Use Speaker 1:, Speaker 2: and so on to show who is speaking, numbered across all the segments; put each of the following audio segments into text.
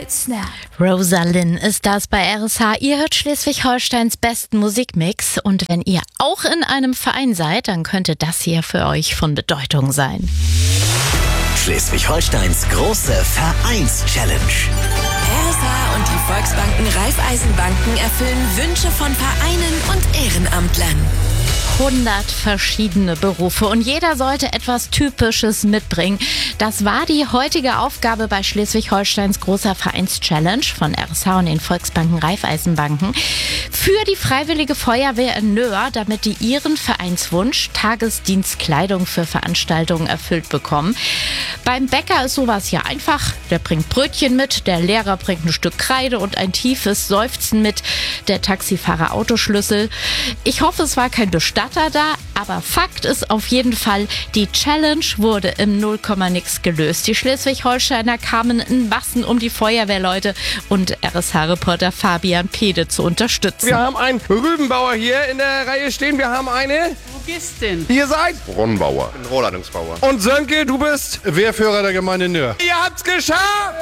Speaker 1: Snap.
Speaker 2: Rosalind ist das bei RSH. Ihr hört Schleswig-Holsteins besten Musikmix. Und wenn ihr auch in einem Verein seid, dann könnte das hier für euch von Bedeutung sein.
Speaker 3: Schleswig-Holsteins große Vereins-Challenge.
Speaker 4: RSH und die Volksbanken Raiffeisenbanken erfüllen Wünsche von Vereinen und Ehrenamtlern.
Speaker 2: 100 verschiedene Berufe und jeder sollte etwas Typisches mitbringen. Das war die heutige Aufgabe bei Schleswig-Holsteins großer Vereins-Challenge von RSH und den Volksbanken Raiffeisenbanken für die Freiwillige Feuerwehr in Nöhr, damit die ihren Vereinswunsch Tagesdienstkleidung für Veranstaltungen erfüllt bekommen. Beim Bäcker ist sowas ja einfach. Der bringt Brötchen mit, der Lehrer bringt ein Stück Kreide und ein tiefes Seufzen mit, der Taxifahrer Autoschlüssel. Ich hoffe, es war kein Bestatter da, aber Fakt ist auf jeden Fall, die Challenge wurde im 0,nix gelöst. Die Schleswig-Holsteiner kamen in Massen, um die Feuerwehrleute und RSH-Reporter Fabian Pede zu unterstützen.
Speaker 5: Wir haben einen Rübenbauer hier in der Reihe stehen. Wir haben eine
Speaker 6: Logistin.
Speaker 5: Ihr seid
Speaker 7: Brunnenbauer.
Speaker 8: Rohrleitungsbauer.
Speaker 5: Und Sönke, du bist
Speaker 7: Wehrführer der Gemeinde Nöhr.
Speaker 5: Ihr habt's geschafft!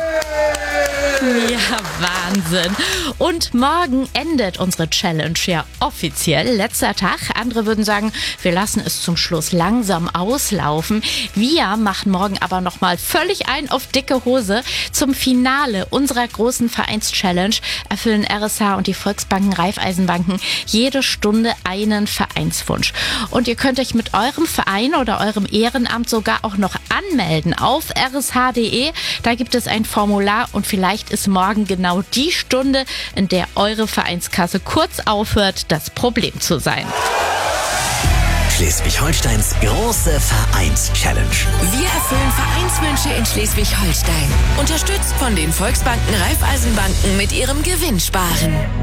Speaker 2: Ja, Wahnsinn. Und morgen endet unsere Challenge ja offiziell. Letzter Tag. Andere würden sagen, wir lassen es zum Schluss langsam auslaufen. Wir machen morgen aber nochmal völlig ein auf dicke Hose. Zum Finale unserer großen Vereins-Challenge erfüllen RSH und die Volksbanken Raiffeisenbanken jede Stunde einen Vereinswunsch. Und ihr könnt euch mit eurem Verein oder eurem Ehrenamt sogar auch noch anmelden auf rsh.de. Da gibt es ein Formular und vielleicht ist morgen genau die Stunde, in der eure Vereinskasse kurz aufhört, das Problem zu sein.
Speaker 3: Schleswig-Holsteins große Vereins-Challenge.
Speaker 4: Wir erfüllen Vereinswünsche in Schleswig-Holstein. Unterstützt von den Volksbanken Raiffeisenbanken mit ihrem Gewinnsparen.